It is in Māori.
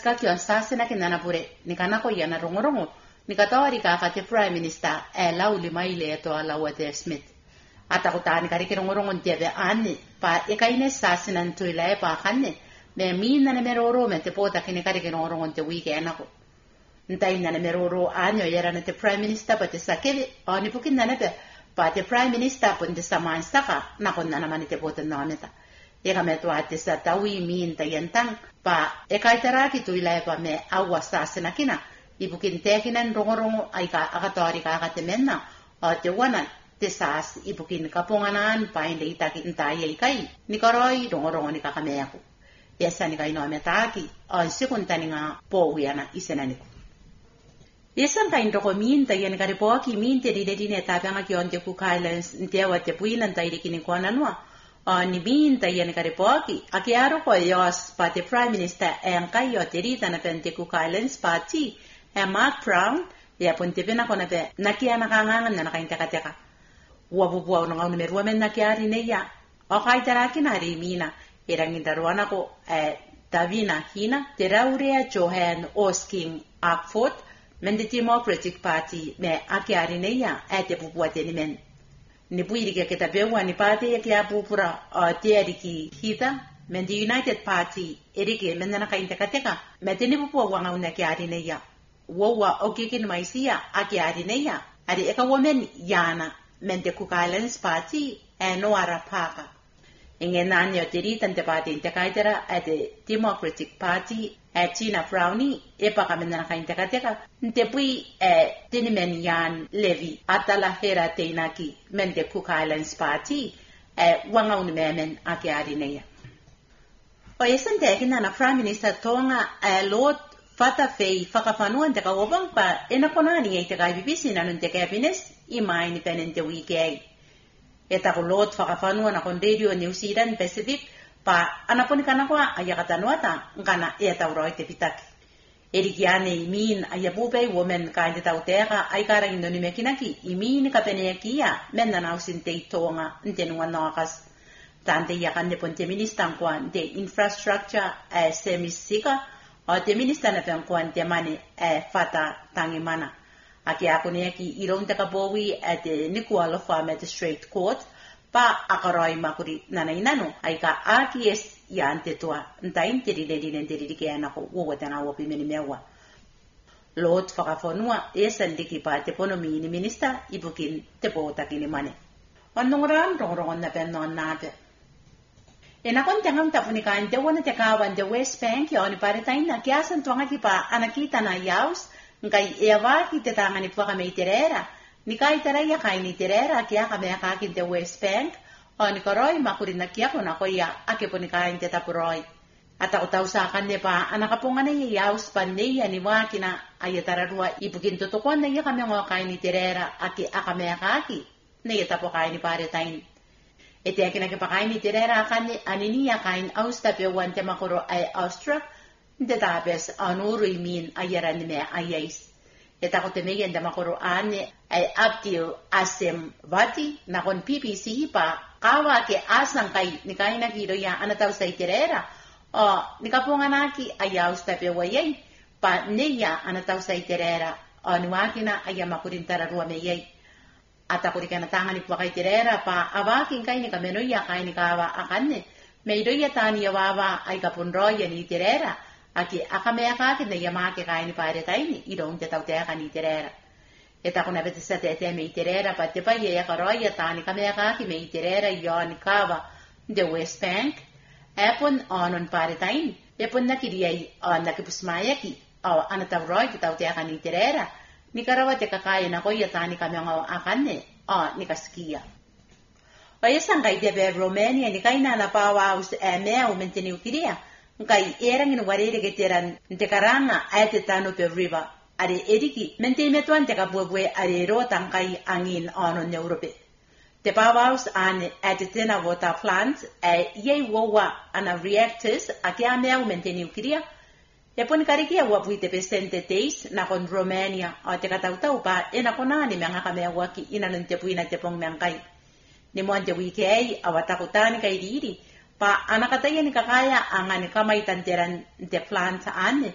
ka kyo sasina kinana pure ni kana ko yana rongorongo ni katori ka te prime minister lauli maile to ala Walter Smith ata ko tani kari rongorongo tebe ani pa ekaine sasina ntuila pa kanne me minna ne meroro me te pota kini kari rongorongo te weekend ako ntai na ne meroro anyo yera ne te prime minister pa te sakeve ani pukin na ne pa te prime minister pun te saman saka na kon na naman te pota na neta eka me to ate sa tawi min ta yentang pa eka itaraki tu ilai pa me awa sasina kina ibukin tekinan rongorongo ay ka akatori ka akatemenna o te wana te sas ibukin kaponganan pa hindi itakin tayo ikay ni karoy rongorongo ni kakameyaku yesa ni kaino ametaki o sikuntani nga po uyana isenaniku yesan kain roko min ta yan karipoki min te dine tabi nga kiyon te kukailans ntewa te puinan tayo dikini ko nanwa ni min ta yan karipoki akiaro ko yos pa te prime minister ang kayo te rita na pente kukailans pati Mark Brown ya punti pina ko na pe nakia nakangangan na nakaintekateka wabubuaw ng numero men nakiari neya o kay taraki na rimina irang indaruana ko Davina Hina teraurea Johan Osking Akford men the Democratic Party me akiari neya te bubuate ni men ni buiri ke ketabewa ni party ya kia bupura teriki hita men the United Party erike men na nakaintekateka me tini bubuaw wanga unakiari neya wowa okikin maisia akiari neya ari eka women yana mente kukailans party noara paka ingenanyo tiritan te party inte kaitera ate Democratic Party Tina Brownie epaka menana kaintekateka nte pui tinimen yan levi atala hera teinaki mente kukailans party wanga unimemen akiari neya o esante kinana prime minister tonga Lord Fata fei whakapanuan te kawabang pa enakonani ay te kaibibisi na nun te cabinets ima independent weekay. Eta ko Lord whakapanuan akong Radio New Zealand Pacific pa anapon ka na ko ay katanuata ngana eta uroi te pitaki. Erikiane imin ay abubay women ka hindi tau teka ay karang ino ni mekinaki imin ka penekia men na nausin te itonga ntenuan nakakas. Tante yakan de ponte ministang kwan de infrastructure semisika o te minister na pengkuan te mani fata tangi mana. Aki ako niya ki ilong takabawi te Nuku'alofa Magistrate Court pa akaroy makuri nanainano ay ka aki yan te tua ntain te rinedinen te ririkean ako uwat ang awapi minimewa. Lord whakafonua esan diki pa te ponomi ni minister ibukin te po takini mani. Anong rongongon na penon natin. Enakon tengam tapunikan te wana te kawan de West Bank yo ni paritain na kiasan tuanga ki pa anakita na yaus ngai ewa ki te tanga ni puaka me iterera ni kai teraya kai ni iterera kia ka me ka ki te West Bank o ni koroi makurin na kia ko na ko ya ake punikain te tapuroi ata utau sa kan ne pa anakapunga na yaus panne ya ni wa kina ayatararua ipukin tutukon na ya kami ngo kai ni iterera ake aka me ka ki ne tapo kai ni paritain ete akina ke pakain ni terera kani aniniya kain austa pe wante makoro ay austra de tabes anuru imin ayaran me ayais eta ko temeyen de makoro ane ay aptil asem vati na kon PPC pa kawa ke asang kai ni kain na giro ya anataw sa terera o ni kapunga naki ay austa pe wayay pa neya anataw sa terera o ni wakina ay makurin tararua me yay ata ko rika natangan ni puakay tirera pa awaking kay ni kamenoya kay ni kawa akanne meidoya tani yawawa ay kapunroya ni tirera aki akamea kakin na yamake kay ni pare tayni idong te tawtea ka ni tirera eta ko nabete sa tete me tirera pa te pa ya karoya tani kamea kaki me tirera yon kawa the West Bank epon onon pare tayni epon nakiriyay nakipusmaya ki anatawroy ki tawtea ka ni tirera ni karawa te kakaya na ko yatani kami ang akane ni kaskia. O yasang kay debe Romania ni kay nanapawa us mea umentini ukiria kay erang inuwarere keteran te karanga te tano pe river are eriki mente metuan te kabuwe are rotang kay angin onon Europe. Te pawaus an tena water plant ye wowa ana reactors akia mea umentini ukiria Yapon karikia wapuite pesente teis na kon Romania o te katautau pa nakonani mga kamewa ki inanun te puina te pong mangkay. Ni mo ante wikei awatakutani kay diri pa anakataya ni kakaya ang ani kamay tanteran te plant sa ane